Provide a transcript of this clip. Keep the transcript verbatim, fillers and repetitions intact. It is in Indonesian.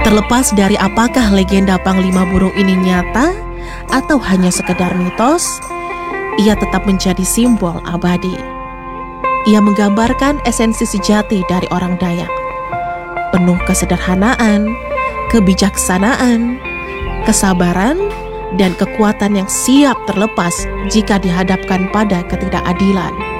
Terlepas dari apakah legenda Panglima Burung ini nyata atau hanya sekedar mitos, ia tetap menjadi simbol abadi. Ia menggambarkan esensi sejati dari orang Dayak, penuh kesederhanaan, kebijaksanaan, kesabaran, dan kekuatan yang siap terlepas jika dihadapkan pada ketidakadilan.